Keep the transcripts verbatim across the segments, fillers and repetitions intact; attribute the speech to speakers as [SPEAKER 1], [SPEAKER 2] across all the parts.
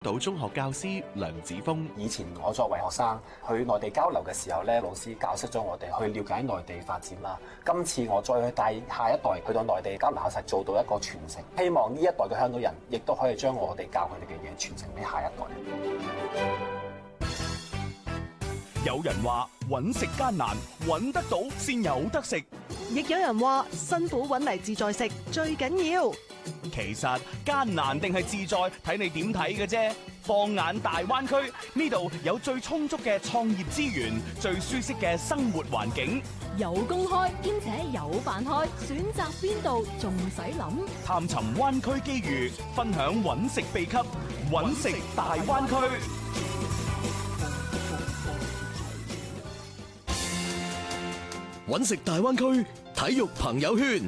[SPEAKER 1] 島中學教師梁子峰，
[SPEAKER 2] 以前我作為學生去內地交流嘅時候咧，老師教識咗我哋去了解內地發展啦。今次我再去帶下一代去到內地交流考察，做到一個傳承。希望呢一代嘅香港人亦都可以將我哋教佢哋嘅嘢傳承俾下一代。
[SPEAKER 3] 有人話揾食艱難，揾得到先有得食；
[SPEAKER 4] 亦有人話辛苦揾嚟自在食最緊要。
[SPEAKER 3] 其實艱難定係自在，睇你點睇嘅啫。放眼大灣區，呢度有最充足嘅創業資源，最舒適嘅生活環境，
[SPEAKER 5] 有公開兼且有飯開，選擇邊度仲使諗？
[SPEAKER 3] 探尋灣區機遇，分享揾食秘笈，揾食大灣區。
[SPEAKER 6] 揾食大灣區體育朋友圈。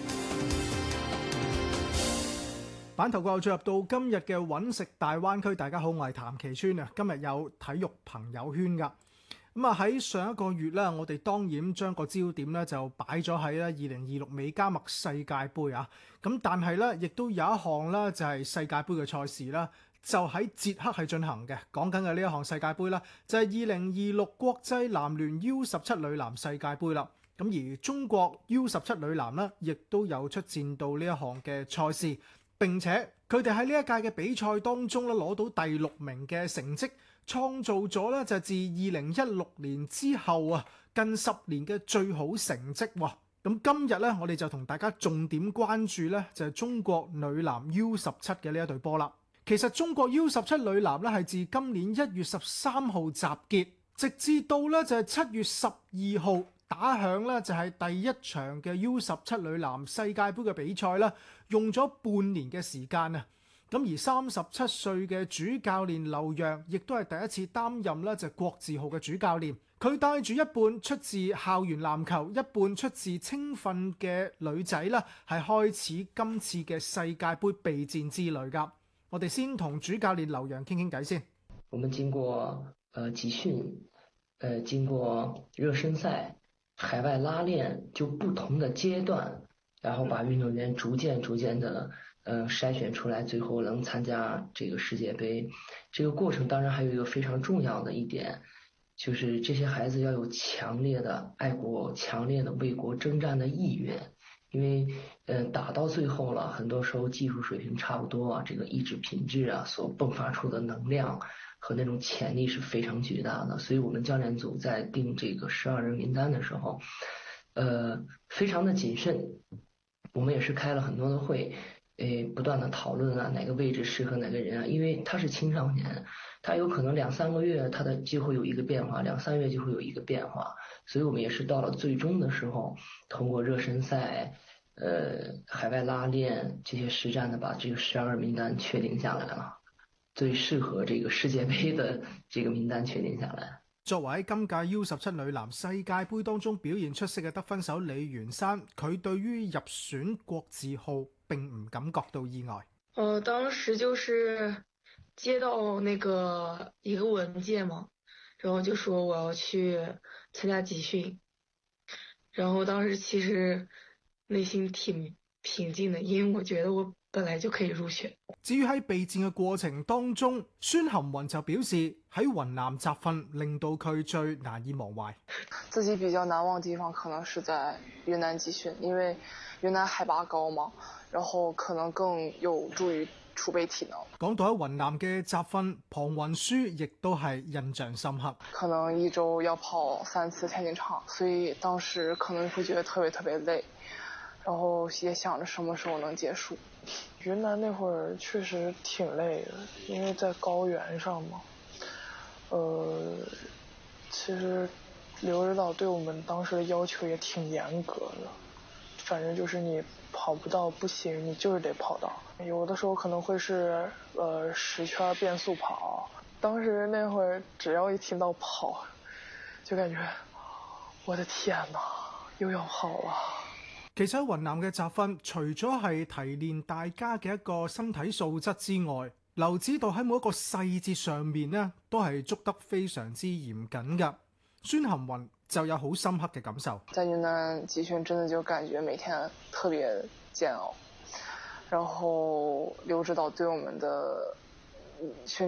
[SPEAKER 7] 版頭過後進入到今日嘅揾食大灣區，大家好，我係譚其川啊。今日有體育朋友圈噶，咁啊喺上一個月咧，我哋當然將個焦點咧就擺咗喺咧二零二六美加墨世界盃啊。咁但係咧，亦都有一項咧就係世界盃嘅賽事啦，就喺捷克係進行嘅。講緊嘅呢一項世界盃啦，就係二零二六國際籃聯 U 十七女籃世界盃啦。咁而中國 U 十七女籃呢，亦都有出戰到呢一項嘅賽事。並且佢哋喺呢一屆嘅比賽當中咧攞到第六名嘅成績，創造咗咧就自二零一六年之後啊近十年嘅最好成績喎。咁今日咧我哋就同大家重點關注咧就係中國女籃 U 十七嘅呢一隊波啦。其實中國 U 十七女籃咧係自今年一月十三號集結，直至到咧就係七月十二號。打響咧就係第一場嘅 U 十七女籃世界盃嘅比賽啦，用咗半年嘅時間啊。咁而三十七歲嘅主教練劉洋亦都係第一次擔任咧就係國字號嘅主教練。佢帶住一半出自校園籃球，一半出自青訓嘅女仔啦，係開始今次嘅世界盃備戰之旅噶。我哋先同主教練劉洋傾傾偈先。
[SPEAKER 8] 我們經過呃集訓，呃經過熱身賽。海外拉練就不同的階段，然後把運動員逐漸逐漸的呃篩選出來，最後能參加這個世界盃。這個過程當然還有一個非常重要的一點，就是這些孩子要有強烈的愛國、強烈的為國征戰的意願。因為嗯、呃、打到最後了，很多時候技術水平差不多啊，這個意志品質啊所迸發出的能量和那種潛力是非常巨大的，所以我們教練組在定這個十二人名單的時候，呃，非常的謹慎。我們也是開了很多的會，誒，不斷的討論啊，哪個位置適合哪個人啊，因為他是青少年，他有可能兩三個月他的就會有一個變化，兩三個月就會有一個變化，所以我們也是到了最終的時候，通過熱身賽，呃，海外拉練這些實戰的，把這個十二人名單確定下來了。最適合這個世界盃的這個名單確定下來。
[SPEAKER 7] 作為喺今屆 U 十七女籃世界盃當中表現出色嘅得分手李元珊，佢對於入選國字號並唔感覺到意外。
[SPEAKER 9] 呃，當時就是接到那個一個文件嘛，然後就說我要去參加集訓，然後當時其實內心挺平靜的，因為我覺得我本來就可以入選。
[SPEAKER 7] 至於喺備戰嘅過程當中，孫含雲就表示喺雲南集訓令到佢最難以忘懷。
[SPEAKER 10] 自己比較難忘的地方可能是在雲南集訓，因為雲南海拔高嘛，然後可能更有助於儲備體能。講
[SPEAKER 7] 到喺雲南嘅集訓，龐雲舒亦都係印象深刻。
[SPEAKER 10] 可能一周要跑三次田徑場，所以當時可能會覺得特別特別累，然後也想着什麼時候能結束。雲南那會兒確實挺累的，因為在高原上嘛。呃，其實劉指導對我們當時的要求也挺嚴格的，反正就是你跑不到不行，你就是得跑到。有的時候可能會是呃十圈變速跑，當時那會兒只要一聽到跑，就感覺我的天哪，又要跑了。
[SPEAKER 7] 其實喺雲南嘅集訓，除咗係提煉大家嘅一個身體素質之外，劉指導喺每一個細節上面呢，都係捉得非常之嚴謹㗎。孫含雲就有好深刻嘅感受。
[SPEAKER 10] 在雲南集訓真的就感覺每天特別煎熬，然後劉指導對我們的训